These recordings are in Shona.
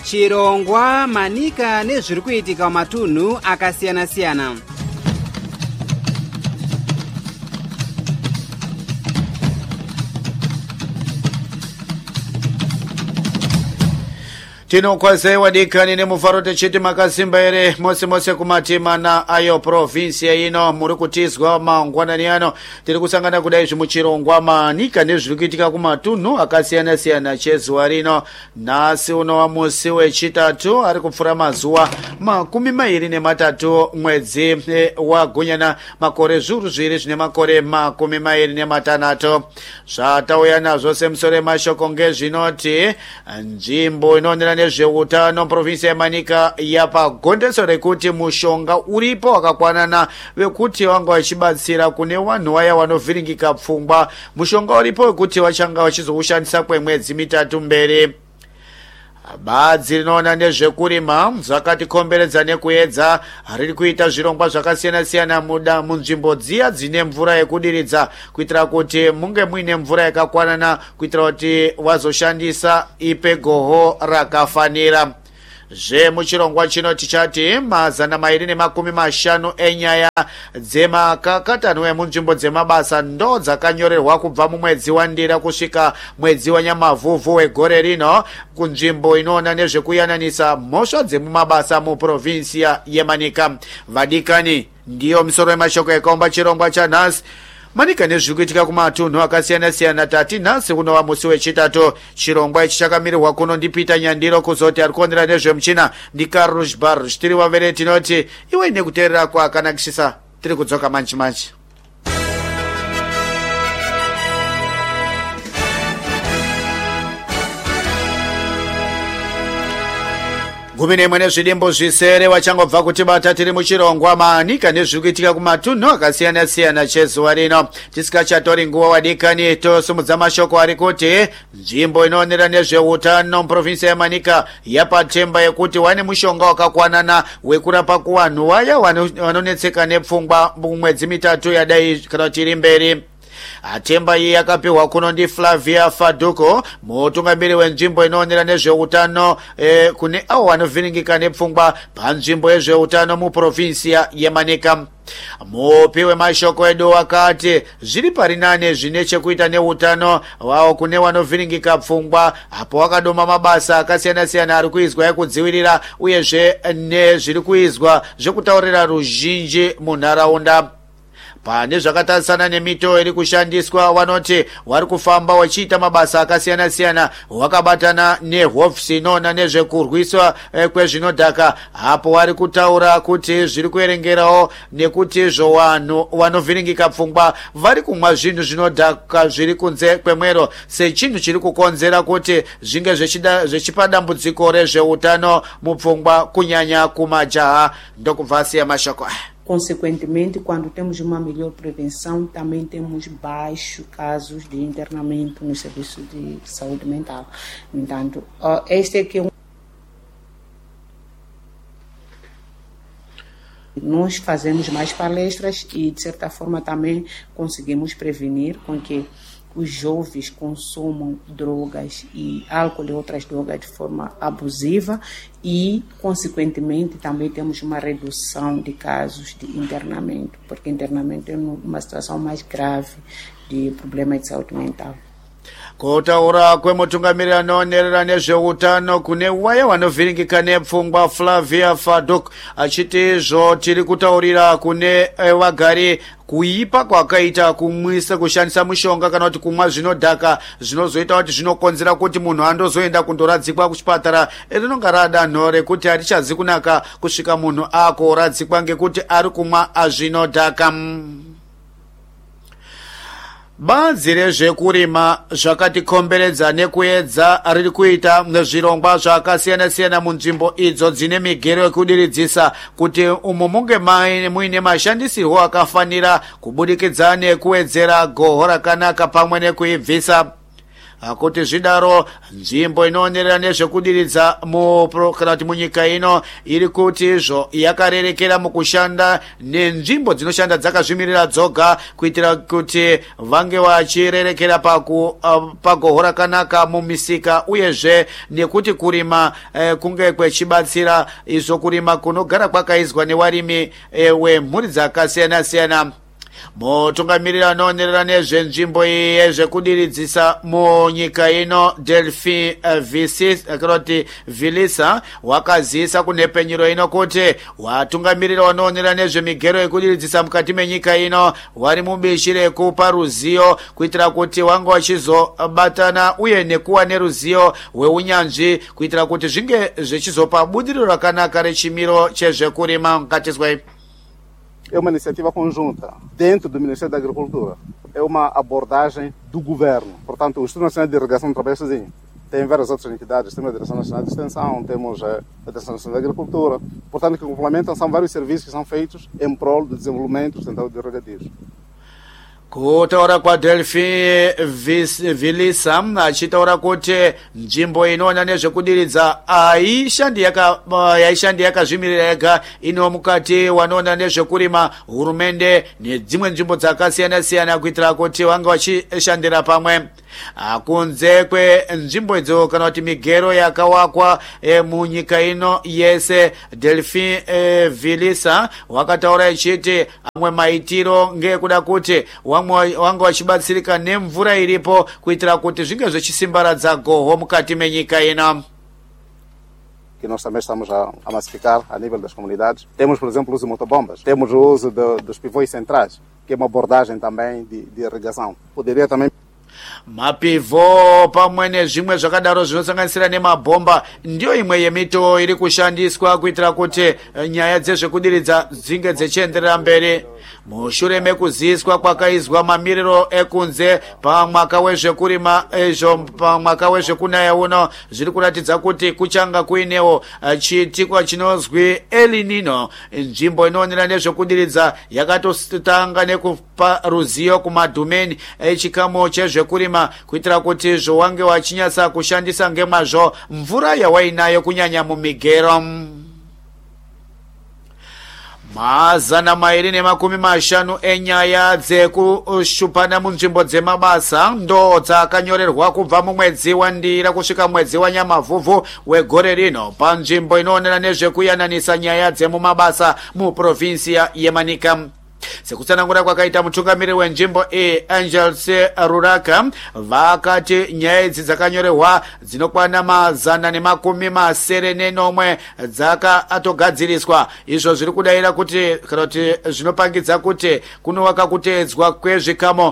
Chirongwa, Manika nezviri kuitika matunhu akasiyana-siyana. Tinokwazewa dikani nemufaro techiti makasimba ere mose kumatima na ayo provinsia ino muri kutizwa mangwanani ano tiri kusangana kudai zvimuchirongwa Manika nezviri kuitika kumatunhu akasiyana-siyana chezuva rino. Nhasi unowa musi wechitatu ari kupfura mazuva 23 mwedzi wagunyana makore zviuru zviri zvine makore 26. Zvatauya nazvo semusoro mashoko ngezvinoti nzvimbo inoonera nezveutano provinsi yeManika yapa gondeso rekuti mushonga uripo wakakwanana wekuti vanga vachibatsira kune vanhu vaya vanovhiringika pfungwa. Mushonga uripo wekuti vachanga vachizoushandisa kwemwedzi 3 mberi. Badzi rinoona nezvekurima zvakatikomberedza nekuedza riri kuita zvirongwa zvakasiyana-siyana munzvimbo dziya dzine mvura yekudiridza kuitira kuti munge muine mvura yakakwanana kuitira kuti vazoshandisa ipe goho rakafanira. Muchirongwa chino tichati 250 enyaya dzemakakatanwe munzvimbo dzemabasa ndo dzakanyorerwa kubva mumwedzi waNdira kusvika mwedzi waNyamavhuvhu wegore rino kunzvimbo inoona nezvekuyananisa mhosva dzemumabasa muprovinsia yeManika. Vadikani, ndiyo misoro yemashoko yakaumba chirongwa chanhasi. Manika nezviri kuitika kumatunhu akasiyana-siyana. Tati nhasi unova musi wechitatu. Chirongwa ichi chakamirirwa kuno ndipita Nyandiro kuzoti ari kuonera nezvemuchina ndiCarlos Barros. Tiri vavere tinoti iwe nekuteerera kwakanakisisa. Tiri kudzoka manji. Gumi nemwe nezvidimbo zvisere vachangobva kutibata tiri muchirongwa Manika nezviri kuitika kumatunhu akasiyana-siyana chezuva rino. Tisikachatori nguva wadikani tosumudza mashoko ari kuti nzvimbo inoonera nezveutano muprovinsi yeManika yapatemba yekuti wane mushonga wakakwanana wekurapa kuvanhu vaya vanonetseka nepfungwa mumwedzi 3 yadai kana kuti iri mberi. Atemba iyi yakapiwa kuno ndi Flavia Faduko, mutungamiri wenzvimbo inoonera nezveutano kune avo vanovhiringika nepfungwa panzvimbo yezveutano muprovinsia yeManika. Mupi wemashoko edu wakati zviri parinane zvine chekuita neutano wavo kune vanovhiringika pfungwa apo wakadoma mabasa akasiyana-siyana ari kuizwa ekudzivirira uyezve nezviri kuizwa zvekutaurira ruzhinji munharaunda. Pane zvakatarisana nemito iri kushandiswa vanoti vari kufamba wachiita mabasa akasiyana-siyana wakabatana nehofisi inoona nezvekurwiswa kwezvinodhaka apo vari kutaura kuti zviri kuerengerawo nekuti vanhu vanovhiringika pfungwa vari kumwa zvinhu zvinodhaka zviri kunze kwemwero sechinhu chiri kukonzera kuti zvinge zvichipa dambudziko rezveutano mupfungwa kunyanya kumajaha. Ndokubva asiya mashoko. Consequentemente, quando temos uma melhor prevenção, também temos baixos casos de internamento no serviço de saúde mental. No entanto, este aqui é nós fazemos mais palestras e, de certa forma, também conseguimos prevenir com que os jovens consumam drogas e álcool e outras drogas de forma abusiva e, consequentemente, também temos uma redução de casos de internamento, porque internamento é uma situação mais grave de problema de saúde mental. Kutaura kwemutungamiri anoonera nezveutano kune waya vanovhiringika nepfungwa Flavia Faduk achiti izvo tiri kutaurira kune vagari kuipa kwakaita kumwisa kushandisa mushonga kana kuti kumwa zvinodhaka zvinozoita kuti zvinokonzera kuti munhu andozoenda kundoradzikwa kuchipatara rinonga radanho rekuti harichazi kunaka kusvika munhu akoradzikwa ngekuti ari kumwa zvinodhaka. Badzi rezvekurima zvakatikomberedza nekuedza riri kuita nezvirongwa zvakasiyana-siyana munzvimbo idzo dzine migero yekudiridzisa kuti umo munge muine mashandisirwo akafanira kubudikidza nekuwedzera goho rakanaka pamwe nekuibvisa. akuti zvidaro nzvimbo inoonera nezvekudiridza kana kuti munyika ino iri kuti izvo yakarerekera mukushanda nenzvimbo dzinoshanda dzakazvimirira dzoga kuitira kuti vange vachirerekera pagoho rakanaka mumisika, uyezve nekuti kurima kunge kwechibatsira izvo kurima kunogara kwakaizwa nevarimi wemhuri dzakasiyana-siyana. Mutungamirira anoonerera nezvenzvimbo iyi yezvekudiridzisa munyika ino Delphi Vilisa wakazisa kunhepenyero ino kuti watungamirira wanoonera nezvemigero yekudiridzisa mukati menyika ino vari mubishi rekupa ruzivo kuitira kuti wange vachizobatana uye nekuwa neruzivo hweunyanzvi kuitira kuti zvinge zvichizopa budiriro rakanaka rechimiro chezvekurima. Mukatizwai. É uma iniciativa conjunta dentro do Ministério da Agricultura. É uma abordagem do governo. Portanto, o Instituto Nacional de Irrigação não trabalha sozinho. Tem várias outras entidades, temos a Direção Nacional de Extensão, temos a Direção Nacional de Agricultura. Portanto, que complementam, são vários serviços que são feitos em prol do desenvolvimento sustentável de irrigativos. Kutaura kwa Delphi Vilisa achitaura kuti nzvimbo inoona nezvekudiridza yaishandi yakazvimirira yega ino mukati wanoona nezvekurima hurumende nedzimwe nzvimbo dzakasiyana-siyana kuitira kuti vange vachishandira pamwe. Kunze kwenzvimbo idzo kana kuti migero yakawakwa munyika ino yese, Delphi Vilisa wakataura ichiti amwe maitiro ngekuda kuti wanga vachibatsirika nemvura iripo kuitira kuti zvinge zvichisimbaradza goho mukati menyika ino. Que nós também estamos a massificar a nível das comunidades. Temos, por exemplo, o uso de motobombas. Temos o uso dos pivôs centrais, que é uma abordagem também de irrigação. Poderia também mapivho pamwe nezvimwe zvakadaro zvinosanganisira nemabhomba ndiyo imwe yemito iri kushandiswa kuitira kuti nyaya dzezvekudiridza dzinge dzichienderera mberi. Mushure mekuziviswa kwakaizwa mamiriro ekunze pamwaka wezvekurima izvo pamwaka wezvekunaya uno zviri kuratidza kuti kuchanga kuinewo chiitikwa chinozwi El Nino. Nzvimbo inoonera nezvekudiridza yakatotanga nekupa ruzivo kumadhomeni echikamu chezvekurima kuitira kuti zvowange wachinyatsa kushandisa ngemazvo mvura yawainayo kunyanya mumigero. 250 enyaya dzekushupana munzvimbo dzemabasa ndo dzakanyorerwa kubva mumwedzi waNdira kusvika mwedzi waNyamavhuvhu wegore rino panzvimbo inoonera nezvekuyananisa nyaya dzemumabasa muprovinsia yeManika. Sekutsanangura kwakaita mutungamiriri wenzvimbo Angels Ruraka vakati nyaya idzi dzakanyorerwa dzinokwana 190 dzakatogadziriswa. Izvo zviri kudayira kuti kana kuti zvinopangidza kuti kunovaka kuteedzwa kwezvikamo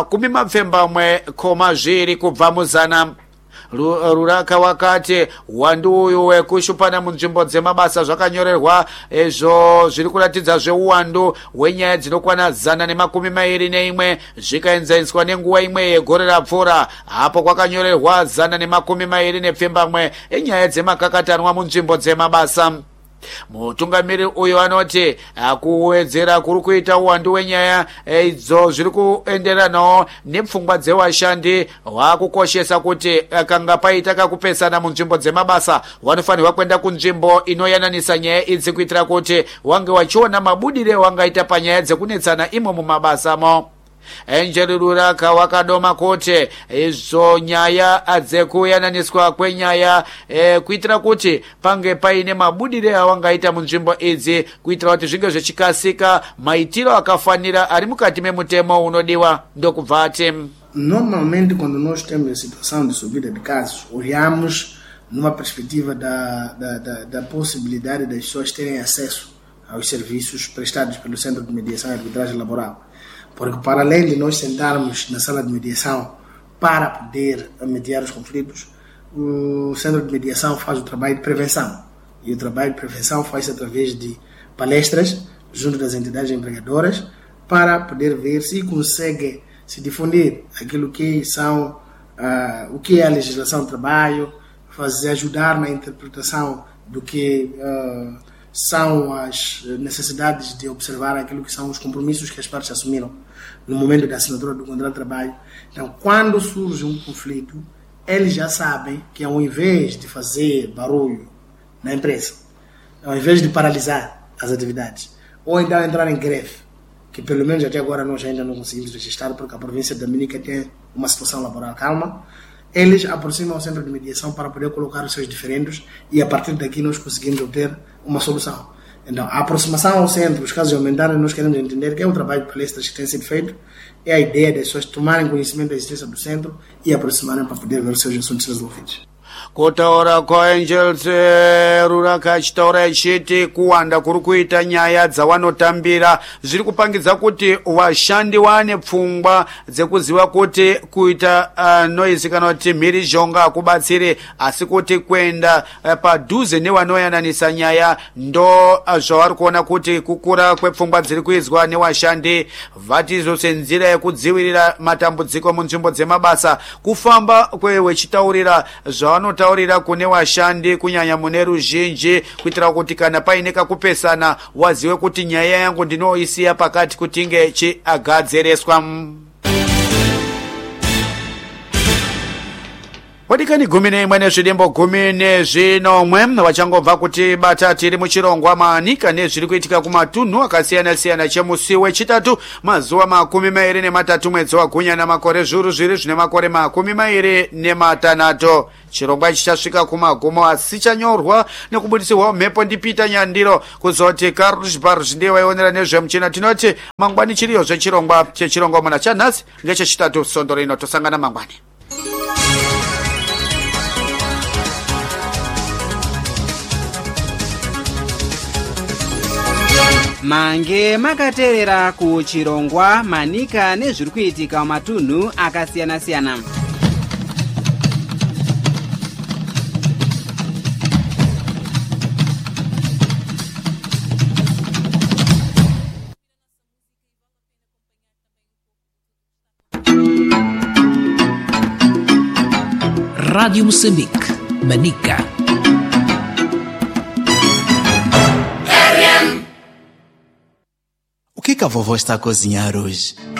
20 kubva muzana. Ruraka wakati wandu uyu wekushupana munzvimbo dzemabasa zvakanyorerwa izvo zviri kuratidza zveuwandu hwenyaya dzinokwana 121 zvikaenzaniswa nenguva imwe yegore rapfuura apo kwakanyorerwa 121 enyaya dzemakakatanwa munzvimbo dzemabasa. Mutungamiriri uyu anoti kuwedzera kuri kuita uwandu hwenyaya idzo zviri kuenderanawo nepfungwa dzevashandi wakukoshesa kuti kanga paita kakupesana munzvimbo dzemabasa vanofanirwa kuenda kunzvimbo inoyananisa nyaya idzi kuitira kuti wange wachiona mabudire wangaita panyaya dzekunetsana imo mumabasamo. Angel Ruraka wakadoma kuti izvo nyaya dzekuyananiswa kwenyaya kuitira kuti pange paine mabudire awangaita munzvimbo idzi kuitira kuti zvinge zvichikasika maitiro akafanira ari mukati memutemo unodiwa ndokubva ati normalmente quando nós temos a situação de subida de casos olhamos numa perspectiva da possibilidade das pessoas terem acesso aos serviços prestados pelo Centro de Mediação e Arbitragem Laboral. Porque para além de nós sentarmos na sala de mediação para poder mediar os conflitos, o Centro de Mediação faz o trabalho de prevenção. E o trabalho de prevenção faz-se através de palestras junto das entidades empregadoras para poder ver se consegue se difundir aquilo que são o que é a legislação do trabalho, ajudar na interpretação do que são as necessidades de observar aquilo que são os compromissos que as partes assumiram no momento da assinatura do contrato de trabalho. Então, quando surge um conflito, eles já sabem que ao invés de fazer barulho na empresa, ao invés de paralisar as atividades, ou então entrar em greve, que pelo menos até agora nós ainda não conseguimos registrar, porque a província de Dominica tem uma situação laboral calma, eles aproximam o centro de mediação para poder colocar os seus diferendos e a partir daqui nós conseguimos obter uma solução. Então, a aproximação ao centro, os casos aumentarem, nós queremos entender que é um trabalho de palestras que tem sido feito, é a ideia das pessoas tomarem conhecimento da existência do centro e aproximarem para poder ver os seus assuntos resolvidos. Kutaura kwa Angels Ruraka chitaura chiti kuwanda kuri kuita nyaya dzawanotambira zviri kupangidza kuti vashandi wane pfungwa dzekuziva kuti kuita noizikanwa kuti mhirizhonga akubatsire asi kuti kuenda padhuze nevanoyananisa nyaya ndo zvavari kuona kuti kukura kwepfungwa dziri kuizwa nevashandi vatizo senzira yekudzivirira matambudziko munzvimbo dzemabasa kufamba kwevechitaurira zvavanotaurira kune vashandi kunyanya mune ruzhinji kuitira kuti kana paine kakupesana waziwe kuti nyaya yangu ndinoisiya pakati kuti inge chiagadziriswa. Wadikani 11 nezvidimbo 11 vachangobva kuti bata tiri muchirongwa manika nezviri kuitika kumatunhu akasiyana-siyana chemusi wechitatu mazuva 23 mwedzi waGunyana makore zviuru zviri zvine makore 26. Chirongwa chichasvika kumagumo asi chanyorwa nekubudisirwa mhepo ndipita Nyandiro kuzoti Carlos Barros ndiye waionera nezvemuchina. Tinoti mangwani chiriyo zvechirongwa chechirongwa muna chanhasi ngechechitatu sondo rino tosangana mangwani. Mange makateerera kuchirongwa manika nezviri kuitika mumatunhu akasiyana-siyana. Rádio Moçambique, Manica. O que a vovó está a cozinhar hoje?